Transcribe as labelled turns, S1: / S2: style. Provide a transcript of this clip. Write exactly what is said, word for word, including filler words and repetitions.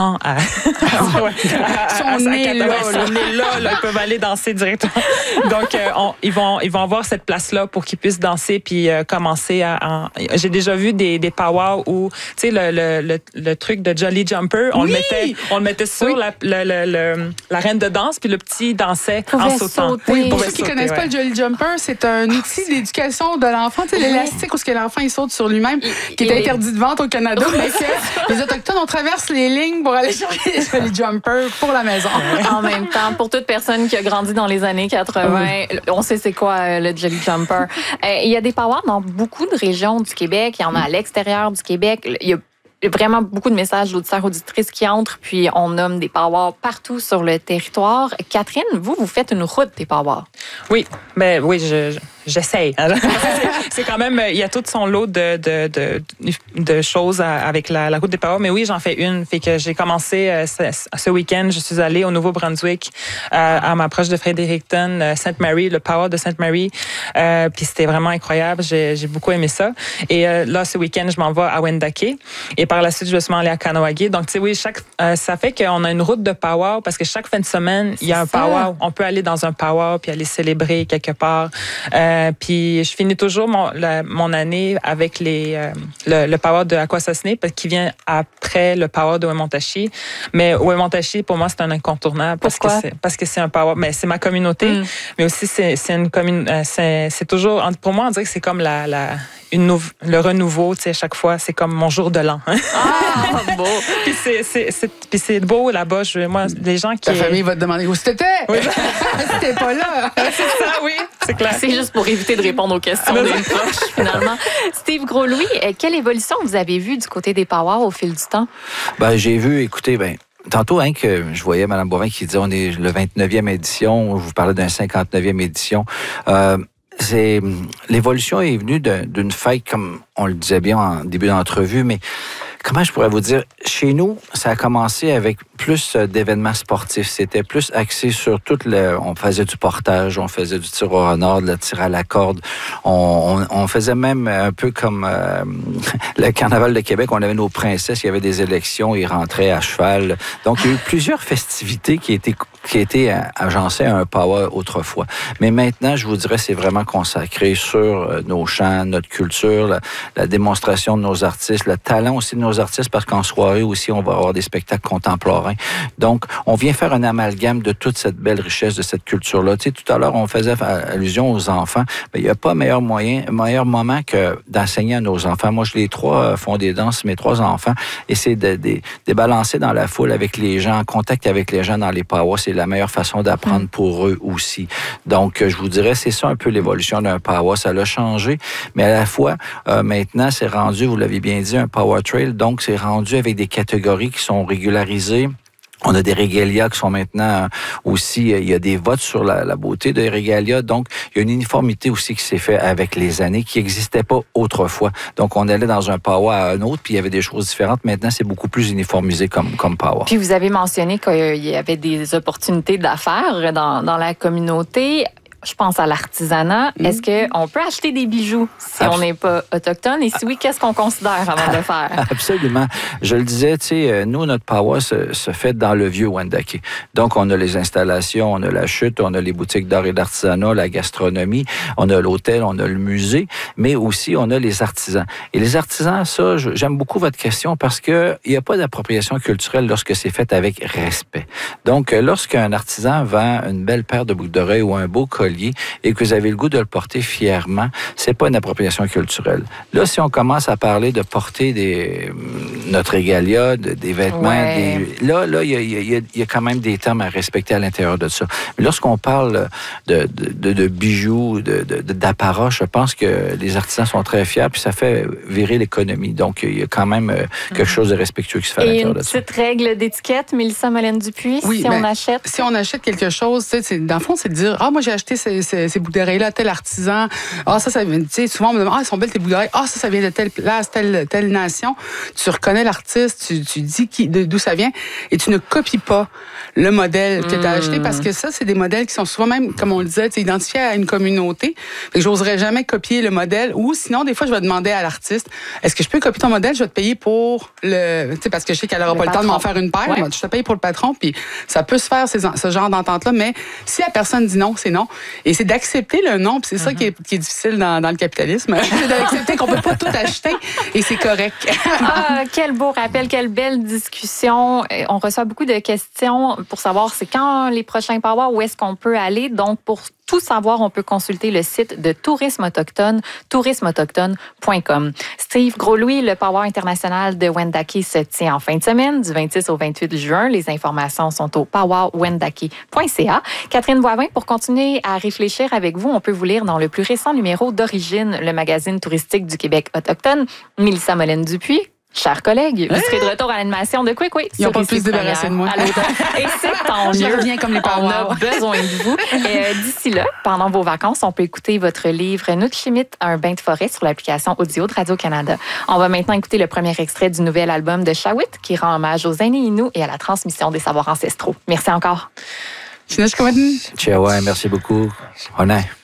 S1: ans à, à, ouais, à,
S2: sont
S1: à, à,
S2: nés
S1: à
S2: là,
S1: sont nés là, là, ils peuvent aller danser directement. Donc, euh, on, ils vont ils vont avoir cette place-là pour qu'ils puissent danser puis euh, commencer à... à j'ai déjà vu des, des powwows où, tu sais, le, le, le, le truc de Jolly Jumper, on,
S2: oui!
S1: le, mettait, on le mettait sur oui. la, le, le, le, la reine de danse, puis le petit dansait en sautant.
S2: Sauter. Oui, pour ceux qui ne connaissent
S1: ouais.
S2: pas le Jolly Jumper, c'est un outil d'éducation de l'enfant. Tu sais, oui. l'élastique où ce que l'enfant il saute sur lui-même, qui est interdit de vente au Canada, mais que les Autochtones, on traverse les lignes pour aller chercher les Jolly Jumpers pour la maison.
S3: En même temps, pour toute personne qui a grandi dans les années quatre-vingt, oui. on sait c'est quoi le Jolly Jumper. Euh, il y a des powwows dans beaucoup de régions du Québec. Il y en a à l'extérieur du Québec. Il y a vraiment beaucoup de messages d'auditeurs, auditrices qui entrent, puis on nomme des powwows partout sur le territoire. Catherine, vous, vous faites une route des powwows.
S1: Oui, ben oui, je, je, j'essaye. C'est quand même, il y a tout son lot de, de, de, de choses avec la, la route des powwows, mais oui, j'en fais une. Fait que j'ai commencé euh, ce, ce week-end, je suis allée au Nouveau-Brunswick, euh, à m'approche de Fredericton, euh, Sainte Mary, le powwow de Sainte Mary, euh, puis c'était vraiment incroyable. J'ai, j'ai beaucoup aimé ça. Et euh, là, ce week-end, je m'en vais à Wendake. Et par la suite, je vais sûrement aller à Kahnawake. Donc, tu sais, oui, chaque, euh, ça fait qu'on a une route de powwow parce que chaque fin de semaine, il y a un powwow. On peut aller dans un powwow puis aller célébrer quelque part. Euh, puis, je finis toujours mon, la, mon année avec les, euh, le, le powwow de Akwesasne qui vient après le powwow de Wemontashi. Mais Wemontashi, pour moi, c'est un incontournable. Parce
S3: Pourquoi?
S1: que c'est, parce que c'est un powwow. Mais c'est ma communauté. Mm. Mais aussi, c'est, c'est une commune, c'est, c'est toujours, pour moi, on dirait que c'est comme la, la Une nouve- le renouveau, tu sais, à chaque fois, c'est comme mon jour de l'an. Hein?
S3: Ah, beau!
S1: Puis c'est, c'est, c'est, puis c'est beau là-bas. Je, moi, les gens qui...
S2: Ta famille va te demander où c'était.
S1: Oui.
S2: C'était pas là.
S1: C'est ça, oui, c'est clair.
S3: C'est juste pour éviter de répondre aux questions des proches, finalement. Steve Gros-Louis, quelle évolution vous avez vue du côté des powwows au fil du temps?
S4: Ben, j'ai vu, écoutez, ben, tantôt, hein, que je voyais Mme Boivin qui disait on est le vingt-neuvième édition, je vous parlais d'un cinquante-neuvième édition. Euh, C'est, l'évolution est venue de, d'une fête, comme on le disait bien en début d'entrevue, mais comment je pourrais vous dire? Chez nous, ça a commencé avec plus d'événements sportifs. C'était plus axé sur tout le... On faisait du portage, on faisait du tir au renard, de la tir à la corde. On, on, on faisait même un peu comme euh, le Carnaval de Québec. On avait nos princesses, il y avait des élections, ils rentraient à cheval. Donc, il y a eu plusieurs festivités qui étaient qui étaient agencées à un powwow autrefois. Mais maintenant, je vous dirais, c'est vraiment consacré sur nos chants, notre culture, la, la démonstration de nos artistes, le talent aussi de nos artistes, parce qu'en soirée aussi, on va avoir des spectacles contemporains. Donc, on vient faire un amalgame de toute cette belle richesse de cette culture-là. Tu sais, tout à l'heure, on faisait allusion aux enfants. Mais il n'y a pas meilleur moyen, meilleur moment que d'enseigner à nos enfants. Moi, je les trois font des danses, mes trois enfants, et c'est de, de, de balancer dans la foule avec les gens, en contact avec les gens dans les powwows. C'est la meilleure façon d'apprendre pour eux aussi. Donc, je vous dirais, c'est ça un peu l'évolution d'un powwow. Ça l'a changé, mais à la fois, euh, maintenant, c'est rendu, vous l'avez bien dit, un power trail. Donc, c'est rendu avec des catégories qui sont régularisées. On a des régalias qui sont maintenant aussi, il y a des votes sur la, la beauté des régalias. Donc, il y a une uniformité aussi qui s'est faite avec les années qui n'existait pas autrefois. Donc, on allait dans un powwow à un autre, puis il y avait des choses différentes. Maintenant, c'est beaucoup plus uniformisé comme, comme powwow.
S3: Puis, vous avez mentionné qu'il y avait des opportunités d'affaires dans, dans la communauté. Je pense à l'artisanat. Mmh. Est-ce qu'on peut acheter des bijoux si Abs- on n'est pas autochtone? Et si oui, qu'est-ce qu'on considère avant de le faire?
S4: Absolument. Je le disais, tu sais, nous, notre powwow se, se fait dans le vieux Wendake. Donc, on a les installations, on a la chute, on a les boutiques d'art et d'artisanat, la gastronomie, on a l'hôtel, on a le musée, mais aussi, on a les artisans. Et les artisans, ça, j'aime beaucoup votre question parce qu'il n'y a pas d'appropriation culturelle lorsque c'est fait avec respect. Donc, lorsqu'un artisan vend une belle paire de boucles d'oreilles ou un beau collier, et que vous avez le goût de le porter fièrement, c'est pas une appropriation culturelle. Là, si on commence à parler de porter des, notre régalia, de, des vêtements, ouais. des, là, là, il y a, y, a, y a quand même des termes à respecter à l'intérieur de ça. Mais lorsqu'on parle de, de, de, de bijoux, de, de, d'apparat, je pense que les artisans sont très fiers, puis ça fait virer l'économie. Donc, il y a quand même quelque chose de respectueux qui se fait à l'intérieur de ça.
S3: Et une petite règle d'étiquette, Mélissa Molène-Dupuis,
S2: oui,
S3: si
S2: ben,
S3: on achète?
S2: Si on achète quelque chose, c'est, dans le fond, c'est de dire, ah, moi, j'ai acheté ces, ces, ces boucles d'oreilles-là, tel artisan. Ah, ça, ça vient, tu sais, souvent, on me demande, ah, elles sont belles tes boucles d'oreilles. Ah, ça, ça vient de telle place, telle, telle nation. Tu reconnais l'artiste, tu, tu dis qui, d'où ça vient et tu ne copies pas le modèle que tu as acheté parce que ça, c'est des modèles qui sont souvent même, comme on le disait, identifiés à une communauté. Fait que j'oserais jamais copier le modèle ou sinon, des fois, je vais demander à l'artiste, est-ce que je peux copier ton modèle? Je vais te payer pour le, tu sais, parce que je sais qu'elle n'aura pas patron. le temps de m'en faire une paire. Ouais. Je te paye pour le patron, puis ça peut se faire ces, ce genre d'entente-là, mais si la personne dit non, c'est non. Et c'est d'accepter le non, puis c'est mm-hmm. ça qui est, qui est difficile dans, dans le capitalisme. C'est d'accepter qu'on peut pas tout acheter et c'est correct.
S3: Ah, quel beau rappel, quelle belle discussion. On reçoit beaucoup de questions pour savoir c'est quand les prochains powwows, où est-ce qu'on peut aller. Donc, pour tout savoir, on peut consulter le site de Tourisme Autochtone, tourisme autochtone point com. Steve Gros-Louis, le Powwow international de Wendake se tient en fin de semaine, du vingt-six au vingt-huit juin. Les informations sont au powwow wendake point c a. Catherine Boivin, pour continuer à réfléchir avec vous, on peut vous lire dans le plus récent numéro d'Origine, le magazine touristique du Québec autochtone. Mélissa Molène-Dupuis, chers collègues, vous serez de retour à l'animation de Quick Quick.
S2: Ils n'ont pas pu se débarrasser de moi.
S3: Et c'est tant mieux.
S2: Je reviens comme les parents.
S3: On a besoin de vous. Et euh, d'ici là, pendant vos vacances, on peut écouter votre livre Nutchimit, un bain de forêt sur l'application audio de Radio-Canada. On va maintenant écouter le premier extrait du nouvel album de Shawit qui rend hommage aux aînés Inuits et à la transmission des savoirs ancestraux. Merci encore.
S2: Ciao,
S4: merci beaucoup. Honneur.